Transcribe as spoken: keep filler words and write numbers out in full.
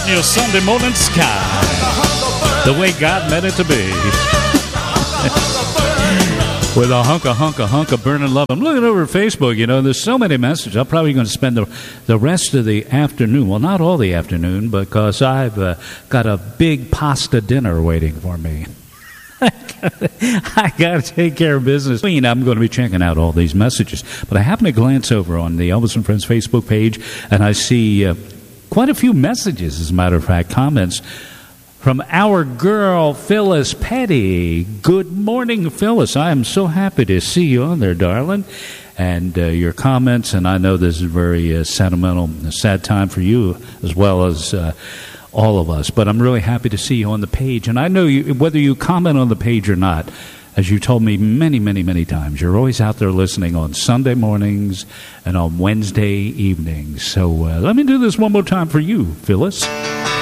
in your Sunday morning sky, the way God meant it to be. With a hunk, a hunk, a hunk of burning love. I'm looking over at Facebook, you know, there's so many messages. I'm probably going to spend the, the rest of the afternoon, well, not all the afternoon, because I've uh, got a big pasta dinner waiting for me. I got to take care of business. I'm going to be checking out all these messages. But I happen to glance over on the Elvis and Friends Facebook page, and I see uh, quite a few messages, as a matter of fact, comments from our girl, Phyllis Petty. Good morning, Phyllis. I am so happy to see you on there, darling. And uh, your comments, and I know this is a very uh, sentimental, a sad time for you, as well as uh, all of us. But I'm really happy to see you on the page. And I know you, whether you comment on the page or not, as you told me many, many, many times, you're always out there listening on Sunday mornings and on Wednesday evenings. So uh, let me do this one more time for you, Phyllis.